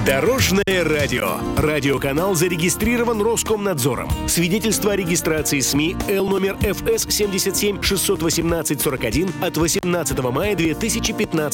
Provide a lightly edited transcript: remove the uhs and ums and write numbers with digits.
Дорожное радио. Радиоканал зарегистрирован Роскомнадзором. Свидетельство о регистрации СМИ Л номер ФС 77 618 41 от 18 мая 2015